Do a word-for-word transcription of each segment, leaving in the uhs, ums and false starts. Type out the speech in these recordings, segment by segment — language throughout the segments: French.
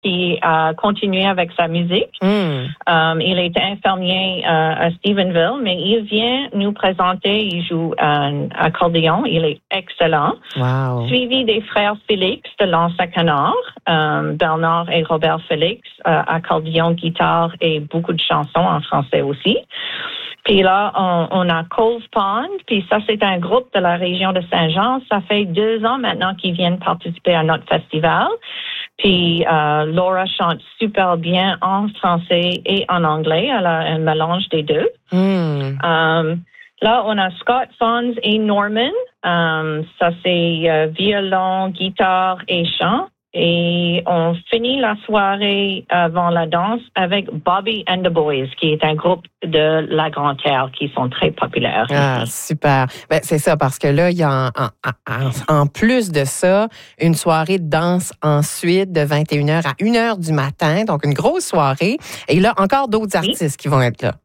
qui a continué avec sa musique. Mm. Um, il est infirmier uh, à Stephenville, mais il vient nous présenter. Il joue un accordéon. Il est excellent. Wow. Suivi des frères Félix de l'Anse-à-Canard, um, Bernard et Robert Félix, uh, accordéon, guitare et beaucoup de chansons en français aussi. Puis là, on, on a Cove Pond, puis ça, c'est un groupe de la région de Saint-Jean. Ça fait deux ans maintenant qu'ils viennent participer à notre festival. Puis euh, Laura chante super bien en français et en anglais. Elle a un mélange des deux. Mm. Um, là, on a Scott Fons et Norman. Um, ça, c'est euh, violon, guitare et chant. Et on finit la soirée avant la danse avec Bobby and the Boys, qui est un groupe de la Grande-Terre qui sont très populaires. Ah, super. Ben, c'est ça, parce que là, il y a en, en, en, en plus de ça, une soirée de danse ensuite de vingt et une heures à une heure du matin, donc une grosse soirée. Et là, encore d'autres artistes oui. qui vont être là.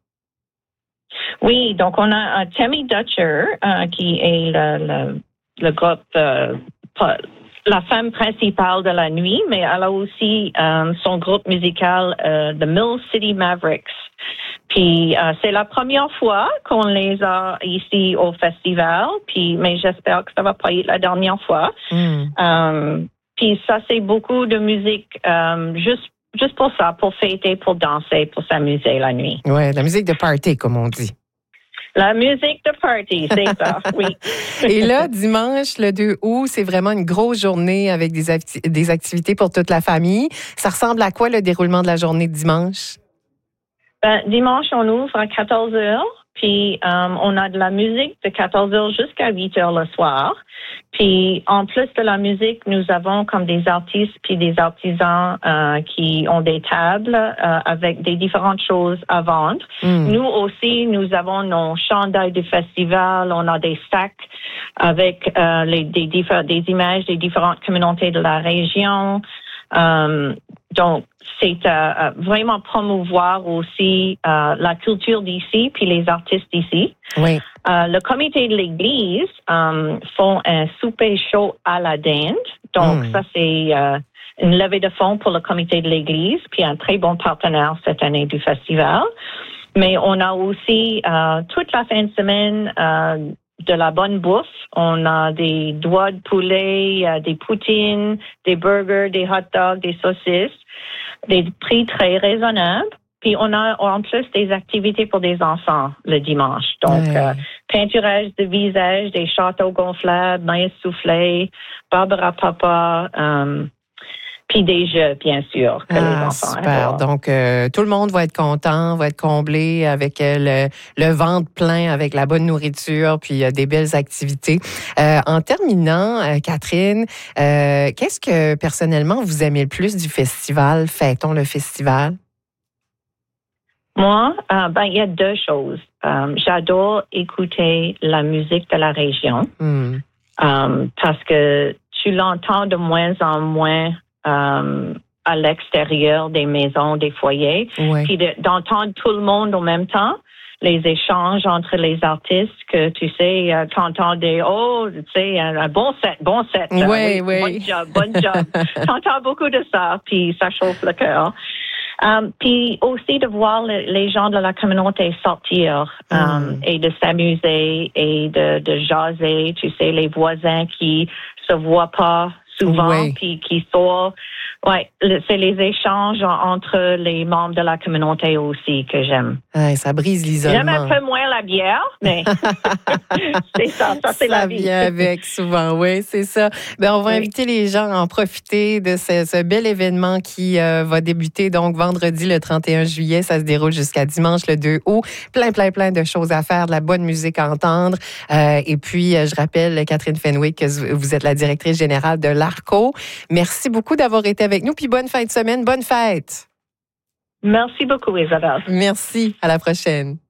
Oui, donc on a uh, Tammy Dutcher, uh, qui est le, le, le groupe... Uh, la femme principale de la nuit, mais elle a aussi euh, son groupe musical, euh, The Mill City Mavericks. Puis euh, c'est la première fois qu'on les a ici au festival, puis mais j'espère que ça va pas être la dernière fois. Mm. Euh, puis ça, c'est beaucoup de musique euh, juste juste pour ça, pour fêter, pour danser, pour s'amuser la nuit. Ouais, la musique de party, comme on dit. La musique de party, c'est ça, oui. Et là, dimanche, le deux août, c'est vraiment une grosse journée avec des, acti- des activités pour toute la famille. Ça ressemble à quoi, le déroulement de la journée de dimanche? Ben, dimanche, on ouvre à quatorze heures, puis um, on a de la musique de quatorze heures jusqu'à huit heures le soir. Puis, en plus de la musique, nous avons comme des artistes puis des artisans euh, qui ont des tables euh, avec des différentes choses à vendre. Mm. Nous aussi, nous avons nos chandails du festival. On a des sacs avec euh, les, des, diffé- des images des différentes communautés de la région. Um, donc, c'est euh, vraiment promouvoir aussi euh, la culture d'ici puis les artistes d'ici. Oui. Euh, le comité de l'Église um, font un souper chaud à la dinde. Donc, mm. ça, c'est euh, une levée de fonds pour le comité de l'Église, puis un très bon partenaire cette année du festival. Mais on a aussi euh, toute la fin de semaine euh, de la bonne bouffe. On a des doigts de poulet, euh, des poutines, des burgers, des hot dogs, des saucisses, des prix très raisonnables. Puis on a en plus des activités pour des enfants le dimanche. Donc, ouais. euh, peinturage de visage, des châteaux gonflables, maïs soufflé, Barbara Papa, euh, puis des jeux, bien sûr, que ah, les enfants super. adorent. Donc, euh, tout le monde va être content, va être comblé avec euh, le, le ventre plein, avec la bonne nourriture, puis euh, des belles activités. Euh, en terminant, euh, Catherine, euh, qu'est-ce que, personnellement, vous aimez le plus du festival? Fêtons le festival. Moi, euh, ben, il y a deux choses. Euh, j'adore écouter la musique de la région mm. euh, parce que tu l'entends de moins en moins euh, à l'extérieur des maisons, des foyers. Ouais. Puis de, d'entendre tout le monde en même temps, les échanges entre les artistes, que tu sais, euh, t'entends des, oh, tu sais, un, un bon set, bon set. Oui, oui, oui. Bon job, bon job. T'entends beaucoup de ça, puis ça chauffe le cœur. Um, puis aussi de voir le, les gens de la communauté sortir um, mm. et de s'amuser et de, de jaser, tu sais, les voisins qui se voient pas souvent, oui. puis qui sortent. Ouais, le, c'est les échanges entre les membres de la communauté aussi que j'aime. Ouais, ça brise l'isolement. J'aime un peu moins la bière, mais c'est ça, ça c'est ça la vie. Ça vient avec souvent, oui, c'est ça. Ben, on va oui. inviter les gens à en profiter de ce, ce bel événement qui euh, va débuter donc vendredi le trente et un juillet. Ça se déroule jusqu'à dimanche le deux août. Plein, plein, plein de choses à faire, de la bonne musique à entendre. Euh, et puis, je rappelle, Catherine Fenwick, que vous êtes la directrice générale de l'ARCO. Merci beaucoup d'avoir été avec nous, puis bonne fin de semaine, bonne fête. Merci beaucoup, Isabelle. Merci, à la prochaine.